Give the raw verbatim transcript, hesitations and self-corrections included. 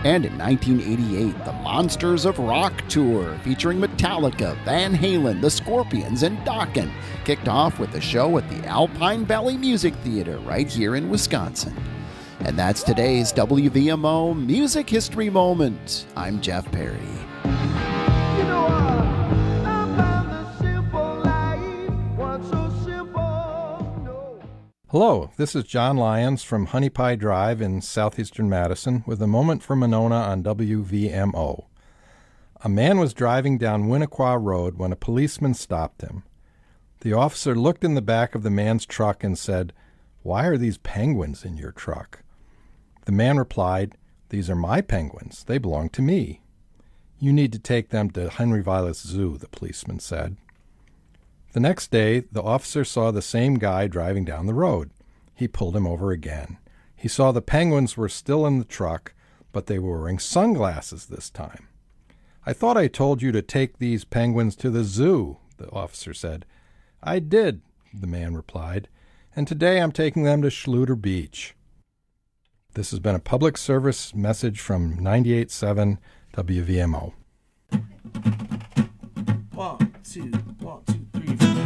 And in nineteen eighty-eight, the Monsters of Rock Tour, featuring Metallica, Van Halen, the Scorpions, and Dokken, kicked off with a show at the Alpine Valley Music Theater right here in Wisconsin. And that's today's W V M O Music History Moment. I'm Jeff Perry. You know, uh, I found the simple life, what's so simple, no. Hello, this is John Lyons from Honey Pie Drive in southeastern Madison with a moment for Monona on W V M O. A man was driving down Winnequa Road when a policeman stopped him. The officer looked in the back of the man's truck and said, "Why are these penguins in your truck?" The man replied, "These are my penguins. They belong to me." "You need to take them to Henry Vilas Zoo," the policeman said. The next day, the officer saw the same guy driving down the road. He pulled him over again. He saw the penguins were still in the truck, but they were wearing sunglasses this time. "I thought I told you to take these penguins to the zoo," the officer said. "I did," the man replied, "and today I'm taking them to Schluter Beach." This has been a public service message from ninety-eight point seven W V M O.